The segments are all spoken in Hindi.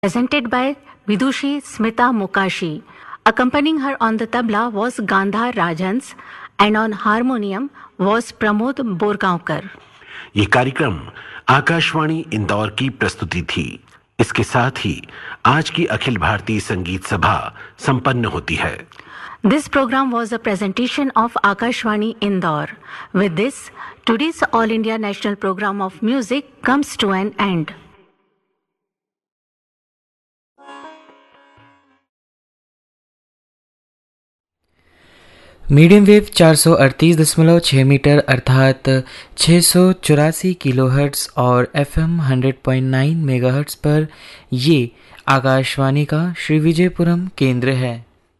presented by Vidushi Smita Mukashi. Accompanying her on the tabla was Gandhar Rajhans and on harmonium was Pramod Borgaonkar. ये कार्यक्रम आकाशवाणी इंदौर की प्रस्तुति थी। इसके साथ ही आज की अखिल भारतीय संगीत सभा संपन्न होती है। This program was a presentation of Akashvani Indore. With this, today's All India National Program of Music comes to an end. Medium wave 438.6 metre अर्थात 684 किलोहर्ट्ज़ और एफएम 100.9 मेगाहर्ट्ज़ पर ये आकाशवाणी का श्री विजयपुरम केंद्र है।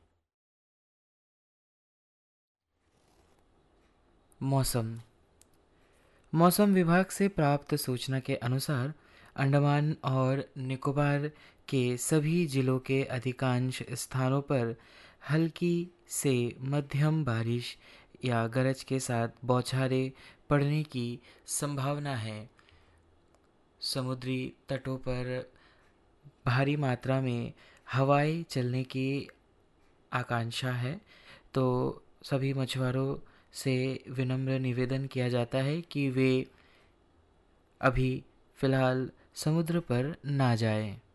मौसम विभाग से प्राप्त सूचना के अनुसार अंडमान और निकोबार के सभी जिलों के अधिकांश स्थानों पर हल्की से मध्यम बारिश या गरज के साथ बौछारें पड़ने की संभावना है। समुद्री तटों पर भारी मात्रा में हवाएं चलने की आकांक्षा है, तो सभी मछुआरों से विनम्र निवेदन किया जाता है कि वे अभी फ़िलहाल समुद्र पर ना जाएं।